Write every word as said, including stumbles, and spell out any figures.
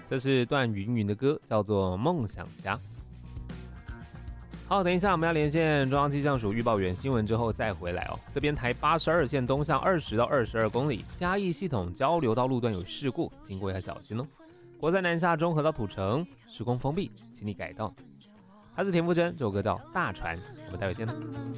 这是段云云的歌，叫做《梦想家》。好，等一下我们要连线中央气象署预报员新闻之后再回来哦。这边台八十二线东向二十到二十二公里，嘉义系统交流道路段有事故，经过要小心哦。国三南下中和到土城施工封闭，请你改道。他是田馥甄，这首歌叫《大船》，我们待会见。